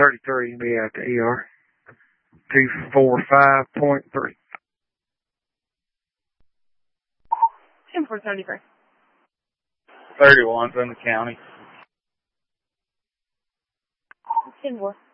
33 be at the ER. 245.3. 10-433. 31's in the county. 10-4.